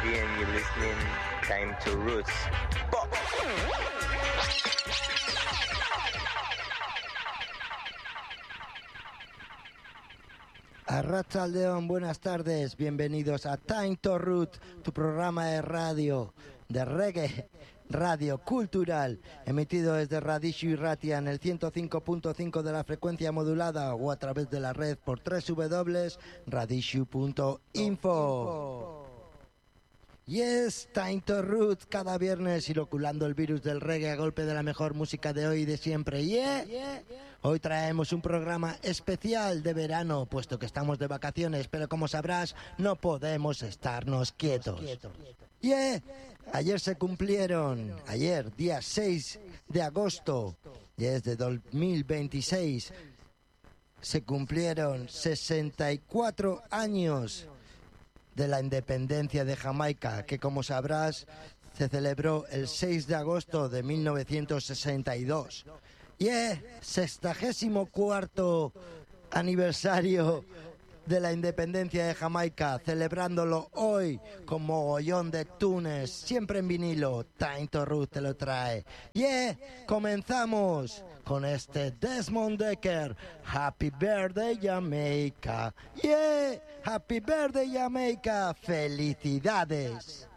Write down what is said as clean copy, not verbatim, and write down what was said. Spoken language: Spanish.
and you're listening Time to Roots. Arratsaldeon, buenas tardes, bienvenidos a Time to Root, tu programa de radio, de reggae, radio cultural, emitido desde Radishu Irratia en el 105.5 de la frecuencia modulada o a través de la red por www.radishu.info. Yes, Time to Root, cada viernes inoculando el virus del reggae a golpe de la mejor música de hoy y de siempre. Hoy traemos un programa especial de verano, puesto que estamos de vacaciones, pero como sabrás, no podemos estarnos quietos. Ayer se cumplieron, día 6 de agosto, desde 2026, se cumplieron 64 años de la independencia de Jamaica, que como sabrás se celebró el 6 de agosto de 1962. 64º aniversario de la independencia de Jamaica, celebrándolo hoy con mogollón de tunes, siempre en vinilo. Time to Root te lo trae. Comenzamos con este Desmond Dekker, Happy Birthday Jamaica. Happy Birthday Jamaica, felicidades.